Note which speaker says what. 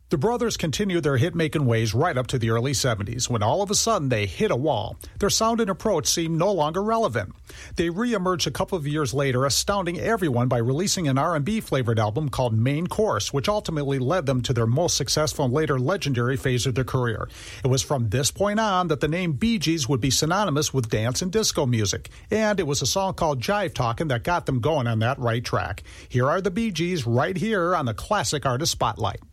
Speaker 1: The brothers continued their hit-making ways right up to the early 70s, when all of a sudden they hit a wall. Their sound and approach seemed no longer relevant. They re-emerged a couple of years later, astounding everyone by releasing an R&B-flavored album called Main Course, which ultimately led them to their most successful and later legendary phase of their career. It was from this point on that the name Bee Gees would be synonymous with dance and disco music, and it was a song called Jive Talkin' that got them going on that right track. Here are the Bee Gees right here on the Classic Artist Spotlight.